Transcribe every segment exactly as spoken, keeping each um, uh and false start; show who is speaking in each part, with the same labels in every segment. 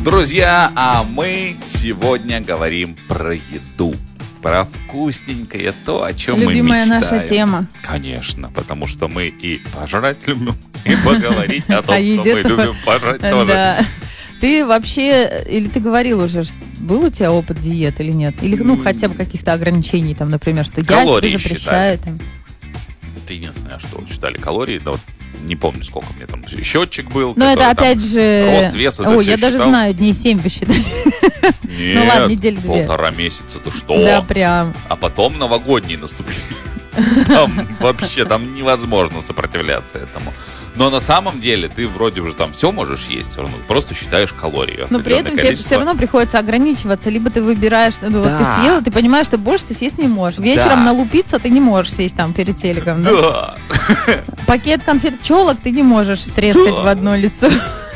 Speaker 1: Друзья, а мы сегодня говорим про еду. Про вкусненькое, то, о чем
Speaker 2: Любимая
Speaker 1: мы мечтаем.
Speaker 2: наша тема.
Speaker 1: Конечно, потому что мы и пожрать любим, и поговорить о том, что мы любим пожрать тоже.
Speaker 2: Да. Ты вообще, или ты говорил уже, был у тебя опыт диет или нет? Или, ну, хотя бы каких-то ограничений, там, например, что я себе запрещаю. Там.
Speaker 1: Это единственное, что считали калории, да вот не помню, сколько мне там счетчик был.
Speaker 2: Но это опять же...
Speaker 1: Рост, вес, вот
Speaker 2: Ой, я даже
Speaker 1: считал.
Speaker 2: знаю, дней семь вы считали.
Speaker 1: Нет,
Speaker 2: ну ладно, недели две.
Speaker 1: полтора месяца, ты что?
Speaker 2: Да, прям.
Speaker 1: А потом новогодние наступили. Там вообще, там невозможно сопротивляться этому. Но на самом деле ты вроде уже там все можешь есть, все равно просто считаешь калории.
Speaker 2: Но при этом тебе все равно приходится ограничиваться. Либо ты выбираешь, ну
Speaker 1: да.
Speaker 2: вот ты съел, ты понимаешь, что больше ты съесть не можешь. Вечером
Speaker 1: да.
Speaker 2: налупиться ты не можешь съесть там перед телеком. Да?
Speaker 1: Да.
Speaker 2: Пакет конфет пчелок ты не можешь стрескать в одно лицо.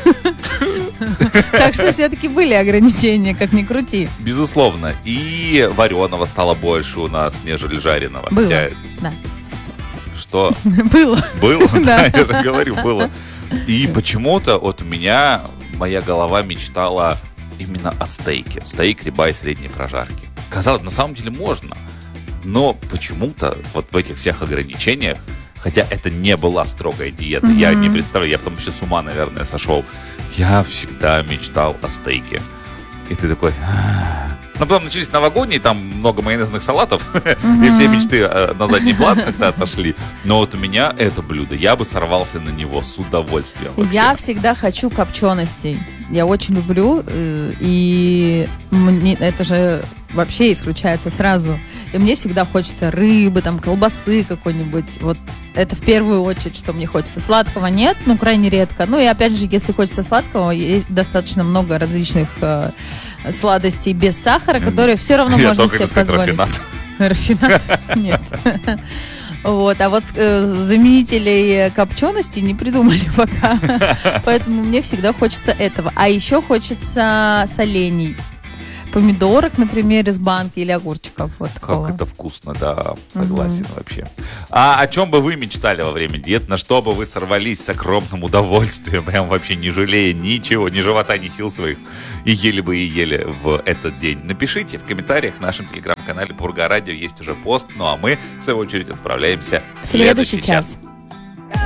Speaker 2: Так что все-таки были ограничения, как ни крути.
Speaker 1: Безусловно. И вареного стало больше у нас, нежели жареного.
Speaker 2: Было, да.
Speaker 1: Что?
Speaker 2: Было.
Speaker 1: Было, да, я же говорю, было. И почему-то вот у меня моя голова мечтала именно о стейке. Стейк, рибай средней прожарки. Казалось, на самом деле можно. Но почему-то вот в этих всех ограничениях, хотя это не была строгая диета, mm-hmm. я не представляю, я потом вообще с ума, наверное, сошел. Я всегда мечтал о стейке. И ты такой... Но потом начались новогодние, там много майонезных салатов, mm-hmm. и все мечты на задний план как-то отошли. Но вот у меня это блюдо, я бы сорвался на него с удовольствием. Вообще.
Speaker 2: Я всегда хочу копченостей. Я очень люблю, и мне это же вообще исключается сразу. И мне всегда хочется рыбы, там, колбасы какой-нибудь. Вот это в первую очередь, что мне хочется. Сладкого нет, ну, крайне редко. Ну, и опять же, если хочется сладкого, есть достаточно много различных э, сладостей без сахара, которые все равно
Speaker 1: Я
Speaker 2: можно себе позволить.
Speaker 1: Рафинат.
Speaker 2: Рафинат? Нет. Вот, а вот э, заменителей копчености не придумали пока. Поэтому мне всегда хочется этого. А еще хочется солений. Помидорок, например, из банки или огурчиков. Вот
Speaker 1: как
Speaker 2: такого.
Speaker 1: это вкусно, да, согласен угу. вообще. А о чем бы вы мечтали во время диет? На что бы вы сорвались с огромным удовольствием, прям вообще не жалея ничего, ни живота, ни сил своих, и ели бы и ели в этот день? Напишите в комментариях в нашем телеграм-канале Пурга Радио, есть уже пост. Ну а мы, в свою очередь, отправляемся в следующий, следующий час. час.